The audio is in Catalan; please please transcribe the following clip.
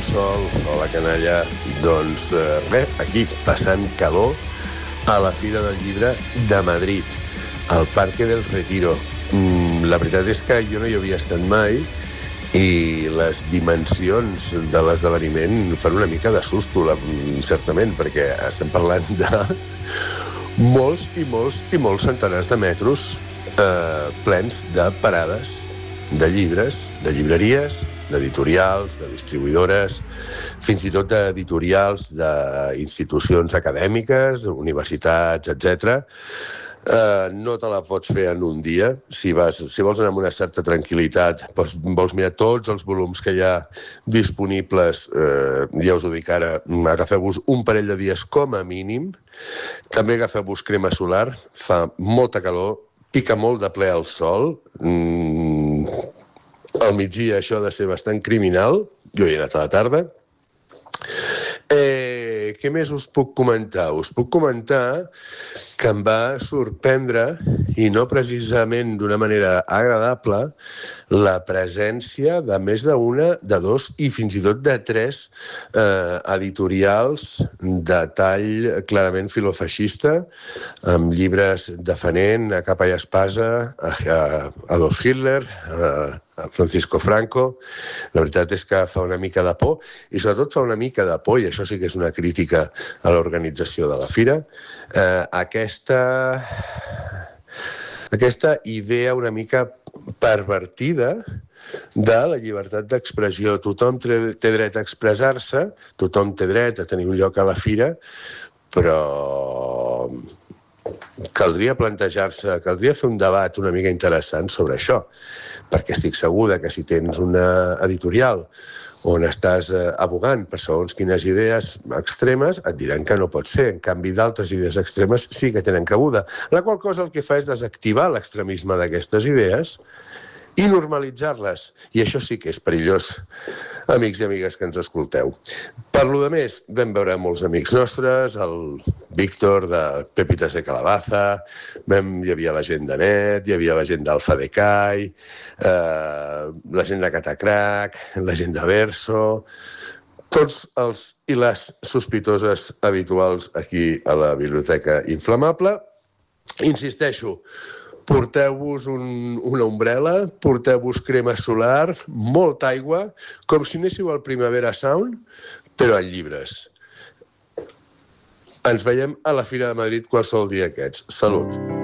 Sol, hola canalla. Doncs res, aquí, passant calor a la Fira del Llibre de Madrid, al Parque del Retiro. La veritat és que jo no hi havia estat mai i les dimensions de l'esdeveniment fan una mica de susto, certament, perquè estem parlant de molts i molts i molts centenars de metros plens de parades de llibres, de llibreries, d'editorials, de distribuïdores, fins i tot d'editorials d'institucions acadèmiques, universitats, etc. No te la pots fer en un dia. Si vols anar amb una certa tranquil·litat, vols mirar tots els volums que hi ha disponibles, ja us ho dic ara, agafeu-vos un parell de dies com a mínim. També agafeu-vos crema solar, fa molta calor, pica molt de ple el sol, al migdia això ha de ser bastant criminal, jo hi he anat a la tarda. Què més us puc comentar? Us puc comentar que em va sorprendre, i no precisament d'una manera agradable, la presència de més d'una, de dos i fins i tot de tres editorials de tall clarament filofeixista, amb llibres defenent a capa i espasa a Adolf Hitler, a Francisco Franco. La veritat és que fa una mica de por, i sobretot fa una mica de por, i això sí que és una crítica a l'organització de la fira, aquesta idea una mica pervertida de la llibertat d'expressió. Tothom té dret a expressar-se, tothom té dret a tenir un lloc a la fira, però caldria plantejar-se, caldria fer un debat una mica interessant sobre això, perquè estic segur que si tens una editorial on estàs abogant per segons quines idees extremes, et diran que no pot ser. En canvi, d'altres idees extremes sí que tenen cabuda. La qual cosa el que fa és desactivar l'extremisme d'aquestes idees i normalitzar-les. I això sí que és perillós, amics i amigues que ens escolteu. Per lo de més, vam veure molts amics nostres, el Víctor de Pepitas de Calabaza, hi havia la gent de Net, hi havia la gent d'Alfa de Kai, la gent de Catacrac, la gent de Verso, tots els i les sospitoses habituals aquí a la Biblioteca Inflamable. Insisteixo, porteu-vos una ombrel·la, porteu-vos crema solar, molta aigua, com si anéssiu al Primavera Sound, però en llibres. Ens veiem a la Fira de Madrid qualsevol dia aquests. Salut!